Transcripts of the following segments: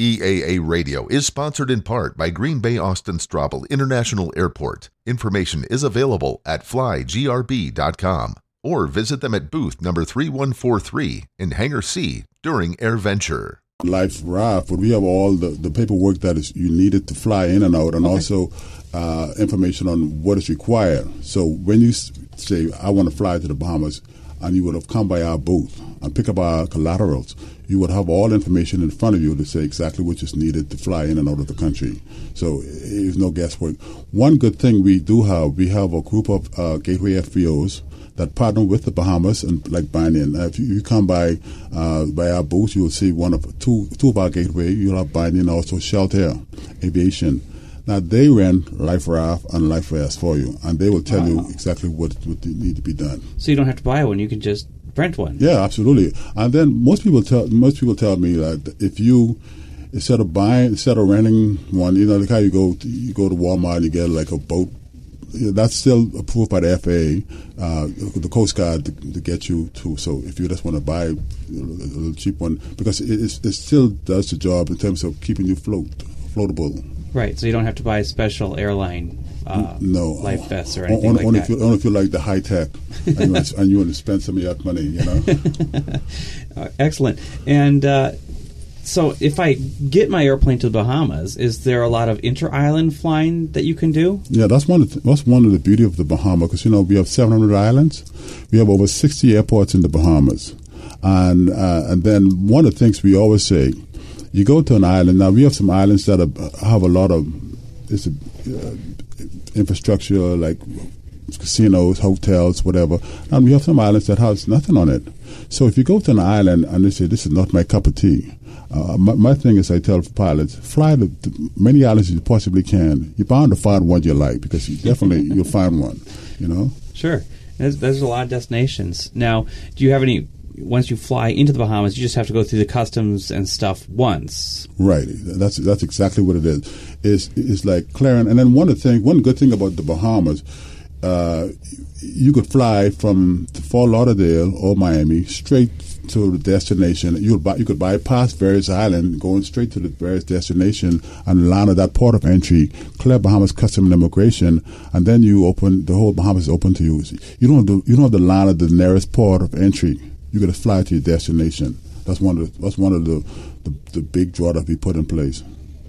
EAA Radio is sponsored in part by Green Bay Austin Straubel International Airport. Information is available at flygrb.com or visit them at booth number 3143 in Hangar C during AirVenture. Life raft, we have all the paperwork that is you needed to fly in and out, and also information on what is required. So when you say, I want to fly to the Bahamas, and you would have come by our booth and pick up our collaterals, you would have all information in front of you to say exactly what is needed to fly in and out of the country. So it's no guesswork. One good thing we have a group of gateway FBOs that partner with the Bahamas and like Banyan. If you come by our booth, you will see two of our gateway. You'll have Banyan, also Shelter Aviation. Now, they rent Life Raft and Life Vest for you, and they will tell you exactly what need to be done. So you don't have to buy one; you can just rent one. Yeah, absolutely. And then most people tell me that if you instead of renting one, like how you go to Walmart and you get like a boat. That's still approved by the FAA, the Coast Guard to get you to. So if you just want to buy a little cheap one, because it still does the job in terms of keeping you floatable. Right, so you don't have to buy a special airline life vests or anything only like that. Only if you like the high tech and you want to spend some of your money, Excellent. And so if I get my airplane to the Bahamas, is there a lot of inter-island flying that you can do? Yeah, that's one of the beauty of the Bahamas, because we have 700 islands. We have over 60 airports in the Bahamas, and then one of the things we always say. You go to an island. Now, we have some islands that have a lot of infrastructure, like casinos, hotels, whatever. And we have some islands that has nothing on it. So if you go to an island and they say, this is not my cup of tea, my thing is I tell pilots, fly to many islands as you possibly can. You're bound to find one you like, because you'll find one, Sure. There's a lot of destinations. Now, do you have any... Once you fly into the Bahamas, you just have to go through the customs and stuff once. Right. That's exactly what it is. It's like clearing. And then one good thing about the Bahamas, you could fly from Fort Lauderdale or Miami straight to the destination. You could bypass various islands, going straight to the various destination and land at that port of entry, clear Bahamas Customs and Immigration, and then the whole Bahamas is open to you. You don't have to land at the nearest port of entry. You got to fly to your destination. That's one of the big draw that we put in place.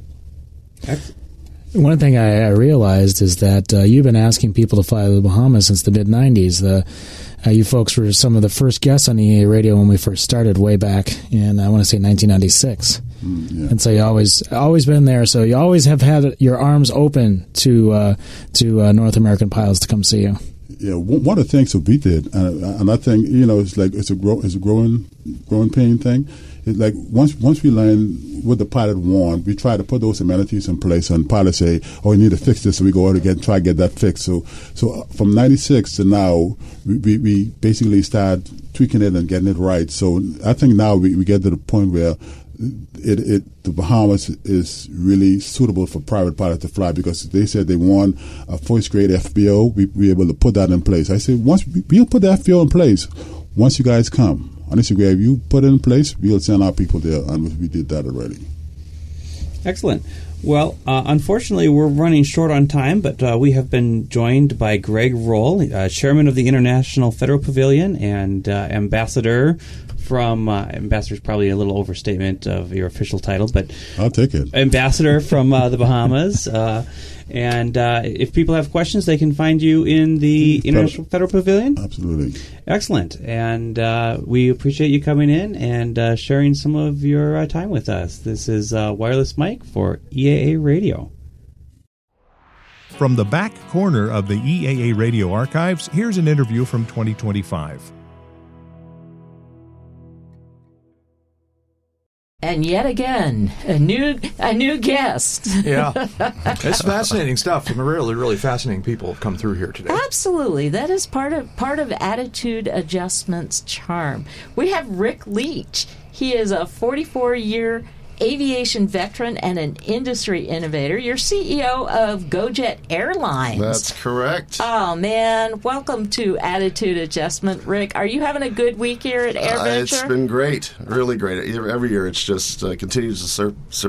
One thing I realized is that you've been asking people to fly to the Bahamas since the mid-'90s. You folks were some of the first guests on EAA Radio when we first started way back in, I want to say, 1996. Yeah. And so you always been there. So you always have had your arms open to North American pilots to come see you. Yeah, one of the things that we did, and I think it's a growing pain thing. It's like once we learn what the pilot want, we try to put those amenities in place. And pilots say, "Oh, we need to fix this," so we go out again, try to get that fixed. So from '96 to now, we basically start tweaking it and getting it right. So I think now we get to the point where the Bahamas is really suitable for private pilots to fly, because they said they want a first grade FBO. We able to put that in place. I said, once we'll put the FBO in place, once you guys come. On Instagram, if you put it in place, we'll send our people there, and we did that already. Excellent. Well, unfortunately, we're running short on time, but we have been joined by Greg Roll, Chairman of the International Federal Pavilion and Ambassador from Ambassador is probably a little overstatement of your official title, but I'll take it. Ambassador from the Bahamas. And if people have questions, they can find you in the International Federal Pavilion? Absolutely. Excellent. And we appreciate you coming in and sharing some of your time with us. This is Wireless Mike for EAA Radio. From the back corner of the EAA Radio archives, here's an interview from 2025. And yet again, a new guest. Yeah, it's fascinating stuff. Some really, really fascinating people have come through here today. Absolutely, that is part of Attitude Adjustment's charm. We have Rick Leach. He is a 44-year aviation veteran and an industry innovator. You're CEO of GoJet Airlines. That's correct. Oh, man. Welcome to Attitude Adjustment. Rick, are you having a good week here at AirVenture? It's been great. Really great. Every year it's just continues to